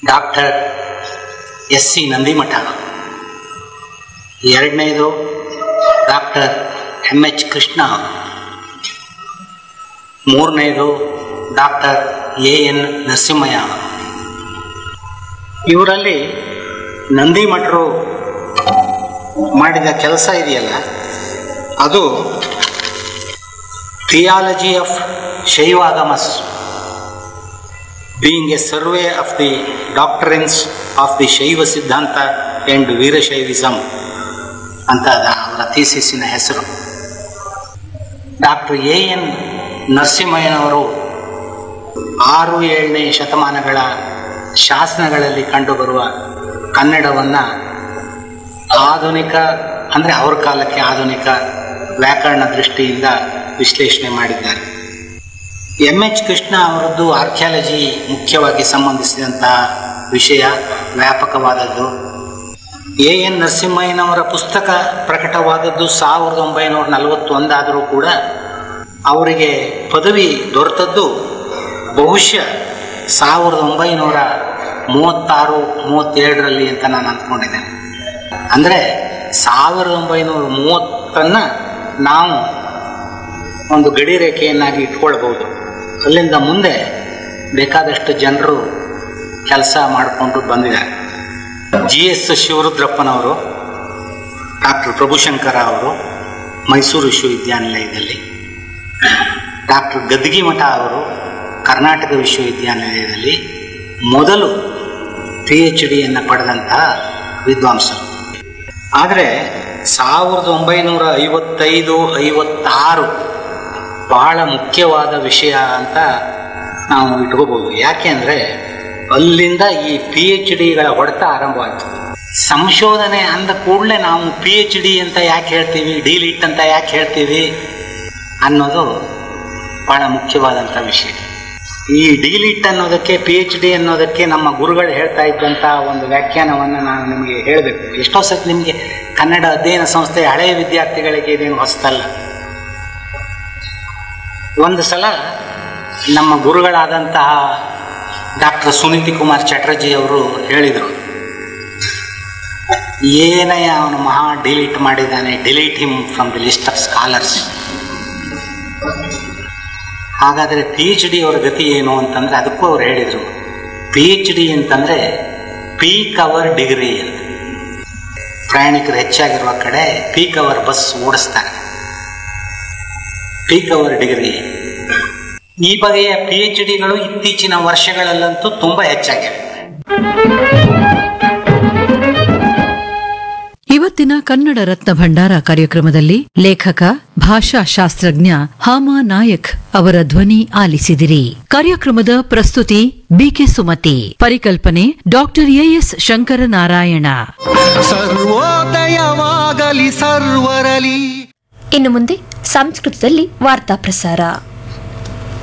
Doctor S C Nandimath. ಎರಡನೇದು doctor M H Krishna. ಮೂರನೇದು doctor A N Narasimhaiah. ಇವರಲ್ಲಿ ನಂದಿಮಠರು ಮಾಡಿದ ಕೆಲಸ ಇದೆಯಲ್ಲ, ಅದು theology of Shaivagamas, being a survey of the doctrines of the ಶೈವ ಸಿದ್ಧಾಂತ and ವೀರಶೈವಿಸಮ್ ಅಂತ ಅವರ ಥೀಸಿಸಿನ ಹೆಸರು. ಡಾಕ್ಟರ್ ಎ ಎನ್ ನರಸಿಂಹಯ್ಯನವರು 6-7ನೇ ಶತಮಾನಗಳ ಶಾಸನಗಳಲ್ಲಿ ಕಂಡುಬರುವ ಕನ್ನಡವನ್ನು ಆಧುನಿಕ, ಅಂದರೆ ಅವ್ರ ಕಾಲಕ್ಕೆ ಆಧುನಿಕ ವ್ಯಾಕರಣ ದೃಷ್ಟಿಯಿಂದ ವಿಶ್ಲೇಷಣೆ ಮಾಡಿದ್ದಾರೆ. ಎಂ ಎಚ್ ಕೃಷ್ಣ ಅವರದ್ದು ಆರ್ಕಿಯಾಲಜಿ ಮುಖ್ಯವಾಗಿ ಸಂಬಂಧಿಸಿದಂತಹ ವಿಷಯ, ವ್ಯಾಪಕವಾದದ್ದು. ಎ ಎನ್ ನರಸಿಂಹಯ್ಯನವರ ಪುಸ್ತಕ ಪ್ರಕಟವಾದದ್ದು 1941 ಆದರೂ ಕೂಡ ಅವರಿಗೆ ಪದವಿ ದೊರೆತದ್ದು ಬಹುಶಃ 1936-37ರಲ್ಲಿ ಅಂತ ನಾನು ಅಂದ್ಕೊಂಡಿದ್ದೇನೆ. ಅಂದರೆ 1930 ನಾವು ಒಂದು ಗಡಿ ರೇಖೆಯನ್ನಾಗಿ ಇಟ್ಕೊಳ್ಬೋದು. ಅಲ್ಲಿಂದ ಮುಂದೆ ಬೇಕಾದಷ್ಟು ಜನರು ಕೆಲಸ ಮಾಡಿಕೊಂಡು ಬಂದಿದ್ದಾರೆ. ಜಿ ಎಸ್ ಶಿವರುದ್ರಪ್ಪನವರು, ಡಾಕ್ಟರ್ ಪ್ರಭುಶಂಕರ ಅವರು ಮೈಸೂರು ವಿಶ್ವವಿದ್ಯಾನಿಲಯದಲ್ಲಿ, ಡಾಕ್ಟರ್ ಗದ್ಗಿಮಠ ಅವರು ಕರ್ನಾಟಕ ವಿಶ್ವವಿದ್ಯಾನಿಲಯದಲ್ಲಿ ಮೊದಲು PhD-ಯನ್ನು ಪಡೆದಂತಹ ವಿದ್ವಾಂಸರು. ಆದರೆ 1955-56 ಬಹಳ ಮುಖ್ಯವಾದ ವಿಷಯ ಅಂತ ನಾವು ಇಟ್ಕೋಬಹುದು. ಯಾಕೆ ಅಂದರೆ ಅಲ್ಲಿಂದ ಈ PhD-ಗಳ ಹೊಡೆತ ಆರಂಭವಾಯಿತು. ಸಂಶೋಧನೆ ಅಂದ ಕೂಡಲೇ ನಾವು PhD ಅಂತ ಯಾಕೆ ಹೇಳ್ತೀವಿ, ಡಿಲಿಟ್ ಅಂತ ಯಾಕೆ ಹೇಳ್ತೀವಿ ಅನ್ನೋದು ಬಹಳ ಮುಖ್ಯವಾದಂಥ ವಿಷಯ. ಈ ಡಿಲಿಟ್ ಅನ್ನೋದಕ್ಕೆ, PhD ಅನ್ನೋದಕ್ಕೆ ನಮ್ಮ ಗುರುಗಳು ಹೇಳ್ತಾ ಇದ್ದಂಥ ಒಂದು ವ್ಯಾಖ್ಯಾನವನ್ನು ನಾನು ನಿಮಗೆ ಹೇಳಬೇಕು. ಎಷ್ಟೋ ಸತಿ ನಿಮಗೆ ಕನ್ನಡ ಅಧ್ಯಯನ ಸಂಸ್ಥೆ ಹಳೆಯ ವಿದ್ಯಾರ್ಥಿಗಳಿಗೆ ಇದೇನು ಹೊಸತಲ್ಲ. ಒಂದು ಸಲ ನಮ್ಮ ಗುರುಗಳಾದಂತಹ ಡಾಕ್ಟರ್ ಸುನೀತಿ ಕುಮಾರ್ ಚಟರ್ಜಿ ಅವರು ಹೇಳಿದರು, ಏನಯ್ಯ ಅವನು ಮಹಾ ಡಿಲೀಟ್ ಮಾಡಿದ್ದಾನೆ, delete him from the list of scholars. ಹಾಗಾದರೆ PhD ಅವರ ಗತಿ ಏನು ಅಂತಂದರೆ ಅದಕ್ಕೂ ಅವ್ರು ಹೇಳಿದರು, PhD ಅಂತಂದರೆ ಪೀಕ್ ಅವರ್ ಡಿಗ್ರಿ ಅಂತ. ಪ್ರಯಾಣಿಕರು ಹೆಚ್ಚಾಗಿರುವ ಕಡೆ peak hour bus ಓಡಿಸ್ತಾರೆ, peak hour degree. ಈ ಬಗೆಯ PhD-ಗಳು ಇತ್ತೀಚಿನ ವರ್ಷಗಳಲ್ಲಂತೂ ತುಂಬ ಹೆಚ್ಚಾಗಿವೆ. ಇವತ್ತಿನ ಕನ್ನಡ ರತ್ನ ಭಂಡಾರ ಕಾರ್ಯಕ್ರಮದಲ್ಲಿ ಲೇಖಕ ಭಾಷಾಶಾಸ್ತ್ರಜ್ಞ ಹಾಮಾ ನಾಯಕ್ ಅವರ ಧ್ವನಿ ಆಲಿಸಿದಿರಿ. ಕಾರ್ಯಕ್ರಮದ ಪ್ರಸ್ತುತಿ ಬಿಕೆ ಸುಮತಿ, ಪರಿಕಲ್ಪನೆ ಡಾಕ್ಟರ್ ಎಎಸ್ ಶಂಕರನಾರಾಯಣ. ಸರ್ವೋದಯವಾಗಲಿ ಸರ್ವರಲಿ. ಇನ್ನು ಮುಂದೆ ಸಂಸ್ಕೃತದಲ್ಲಿ ವಾರ್ತಾ ಪ್ರಸಾರ.